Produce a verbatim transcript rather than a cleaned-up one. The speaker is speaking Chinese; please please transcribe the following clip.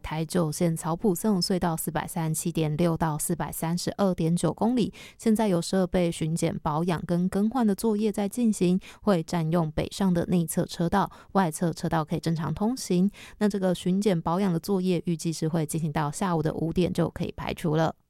台九线草埔送隧道四百三十七点六到四百三十二点九公里，现在有设备巡检保养跟更换的作业在进行，会占用北上的内侧车道，外侧车道可以正常通行。那这个巡检保养的作业预计是会进行到下午的五点就可以排除了。